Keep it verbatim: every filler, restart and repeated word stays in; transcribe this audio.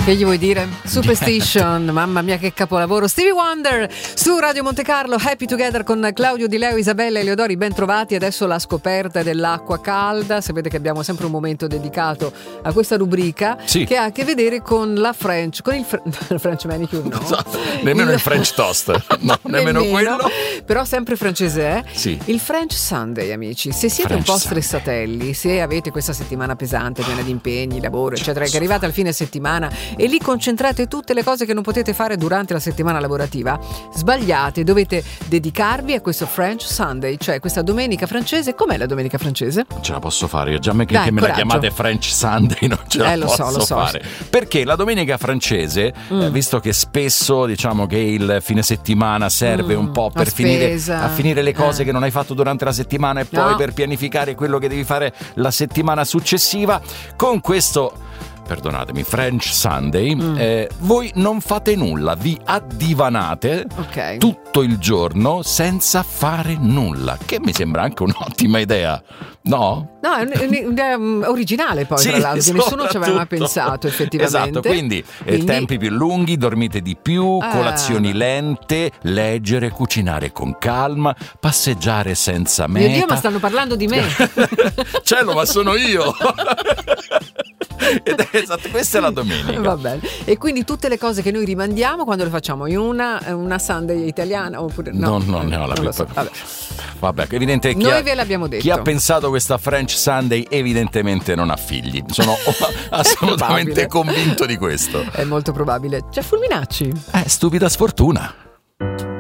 Che gli vuoi dire? Superstition, mamma mia che capolavoro. Stevie Wonder su Radio Monte Carlo, Happy Together con Claudio Di Leo, Isabella Eleodori, ben trovati. Adesso la scoperta dell'acqua calda. Sapete che abbiamo sempre un momento dedicato a questa rubrica, sì, che ha a che vedere con la French, con il, fr- il French manicure, no? Esatto. Nemmeno il, il French toast, no, nemmeno, nemmeno quello. Però sempre francese, eh? Sì. Il French Sunday, amici. Se siete French un po' Sunday. stressatelli, se avete questa settimana pesante, piena di impegni, lavoro, eccetera, che arrivate al fine settimana e lì concentrate tutte le cose che non potete fare durante la settimana lavorativa, sbagliate. Dovete dedicarvi a questo French Sunday, cioè questa domenica francese. Com'è la domenica francese? Non ce la posso fare io, già me che, Dai, che me coraggio. la chiamate French Sunday non ce la Eh, lo posso so, lo so. fare, perché la domenica francese, Mm. eh, visto che spesso diciamo che il fine settimana serve Mm, un po' per la finire spesa. a finire le cose Eh. che non hai fatto durante la settimana e poi No. per pianificare quello che devi fare la settimana successiva, con questo, perdonatemi, French Sunday, Mm. eh, voi non fate nulla, vi addivanate Ok. tutto il giorno senza fare nulla, che mi sembra anche un'ottima idea, no? No, è un- un- un'idea um, originale poi, Sì, tra l'altro, che nessuno ci aveva mai soprattutto. pensato effettivamente. Esatto, quindi, eh, Quindi- tempi più lunghi, dormite di più, Ah. colazioni lente, leggere, cucinare con calma, passeggiare senza meta. Mio Dio, ma stanno parlando di me. Cielo, ma sono io! Ed è esatto, questa è la domenica. Va bene. E quindi tutte le cose che noi rimandiamo, quando le facciamo in una, una Sunday italiana oppure no? No, non ne ho la Non lo più- so. Vabbè. Vabbè, evidente chi Noi ha, ve l'abbiamo detto. chi ha pensato questa French Sunday evidentemente non ha figli. Sono assolutamente probabile. convinto di questo. È molto probabile. C'è Fulminacci. Eh, stupida sfortuna.